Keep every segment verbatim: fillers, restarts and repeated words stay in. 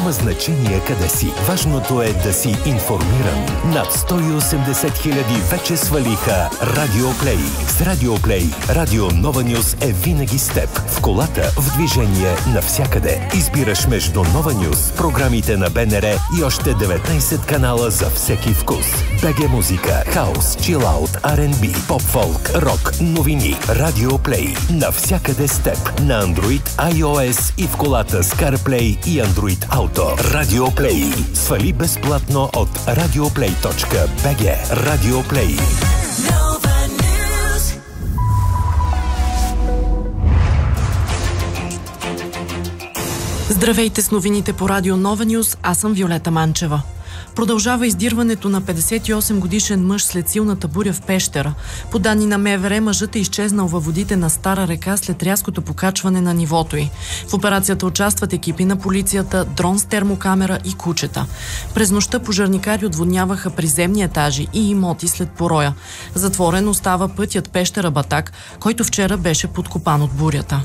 Няма значение къде си. Важното е да си информиран. Над сто и осемдесет хиляди вече свалиха Радио Плей. С Радио Плей, Радио Нова Нюз е винаги с теб. В колата, в движение, навсякъде. Избираш между Нова Нюз, програмите на БНР и още деветнайсет канала за всеки вкус. БГ музика, хаус, чилаут, Ар енд Би, поп-фолк, рок, новини. Радио Плей. Навсякъде с теб. На Android, iOS и в колата с CarPlay и Android Auto. Радио Плей. Свали безплатно от радиоплей точка би джи. Радио Плей. Здравейте с новините по Радио Нова Нюз, аз съм Виолета Манчева. Продължава издирването на петдесет и осем годишен мъж след силната буря в Пещера. По данни на МВР, мъжът е изчезнал във водите на Стара река след рязкото покачване на нивото й. В операцията участват екипи на полицията, дрон с термокамера и кучета. През нощта пожарникари отводняваха приземни етажи и имоти след пороя. Затворен остава пътят Пещера-Батак, който вчера беше подкопан от бурята.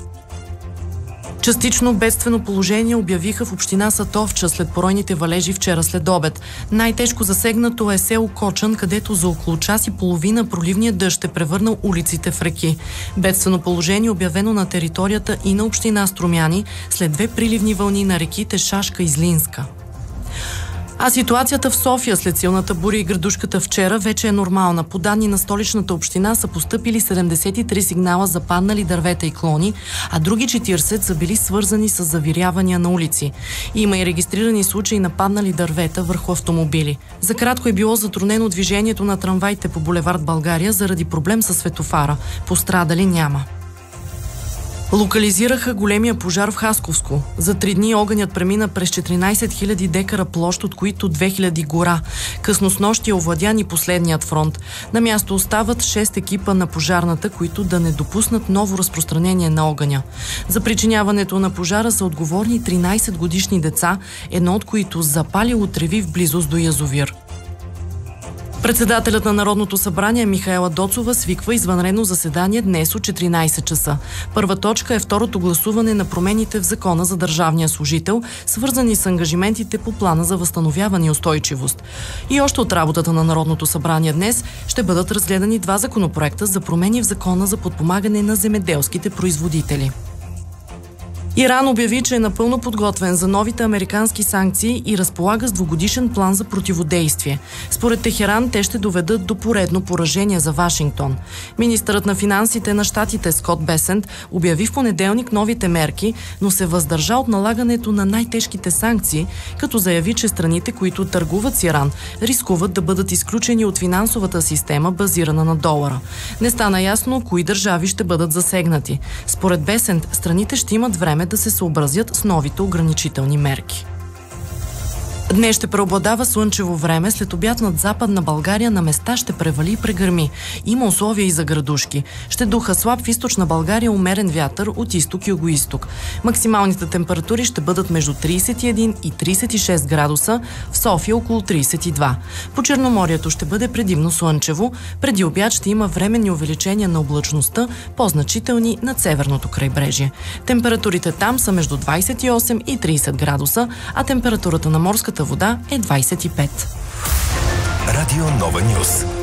Частично бедствено положение обявиха в община Сатовча след поройните валежи вчера след обед. Най-тежко засегнато е село Кочан, където за около час и половина проливният дъжд е превърнал улиците в реки. Бедствено положение обявено на територията и на община Струмяни след две приливни вълни на реките Шашка и Злинска. А ситуацията в София след силната буря и градушката вчера вече е нормална. По данни на столичната община са постъпили седемдесет и три сигнала за паднали дървета и клони, а други четирийсет са били свързани с завирявания на улици. Има и регистрирани случаи на паднали дървета върху автомобили. За кратко е било затруднено движението на трамваите по булевард България заради проблем със светофара. Пострадали няма. Локализираха големия пожар в Хасковско. За три дни огънят премина през четиринайсет хиляди декара площ, от които две хиляди гора. Късно снощи е овладян и последният фронт. На място остават шест екипа на пожарната, които да не допуснат ново разпространение на огъня. За причиняването на пожара са отговорни тринайсет годишни деца, едно от които запалило треви в близост до язовир. Председателят на Народното събрание Михаела Доцова свиква извънредно заседание днес от четиринайсет часа. Първа точка е второто гласуване на промените в Закона за държавния служител, свързани с ангажиментите по плана за възстановяване и устойчивост. И още от работата на Народното събрание днес ще бъдат разгледани два законопроекта за промени в Закона за подпомагане на земеделските производители. Иран обяви, че е напълно подготвен за новите американски санкции и разполага с двугодишен план за противодействие. Според Техеран, те ще доведат до поредно поражение за Вашингтон. Министърът на финансите на щатите Скот Бесент обяви в понеделник новите мерки, но се въздържа от налагането на най-тежките санкции, като заяви, че страните, които търгуват с Иран, рискуват да бъдат изключени от финансовата система, базирана на долара. Не стана ясно кои държави ще бъдат засегнати. Според Бесент, страните ще имат време да се съобразят с новите ограничителни мерки. Днес ще преобладава слънчево време, след обяд над Западна България на места ще превали и прегърми. Има условия и за градушки. Ще духа слаб в източна България умерен вятър от изток и югоизток. Максималните температури ще бъдат между трийсет и един и трийсет и шест градуса, в София около трийсет и два. По Черноморието ще бъде предимно слънчево. Преди обяд ще има временни увеличения на облачността, по-значителни над северното крайбрежие. Температурите там са между двайсет и осем и трийсет градуса, а температурата на морската вода е двайсет и пет. Радио Нова Нюз.